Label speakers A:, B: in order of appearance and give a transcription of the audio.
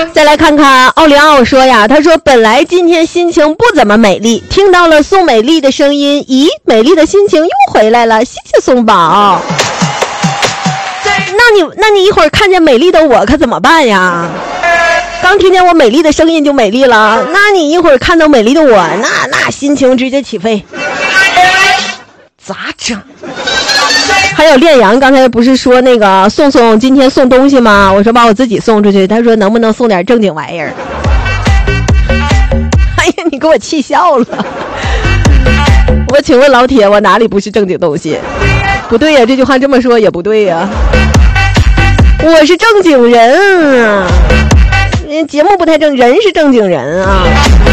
A: 再来看看奥利奥说呀，他说本来今天心情不怎么美丽，听到了宋美丽的声音，咦，美丽的心情又回来了，谢谢宋宝。那你一会儿看见美丽的我可怎么办呀？刚听见我美丽的声音就美丽了，那你一会儿看到美丽的我，那心情直接起飞，咋整？还有炼阳刚才不是说那个宋今天送东西吗？我说把我自己送出去，他说能不能送点正经玩意儿？哎呀，你给我气笑了。我请问老铁，我哪里不是正经东西？不对呀，这句话这么说也不对呀。我是正经人啊，节目不太正，人是正经人啊。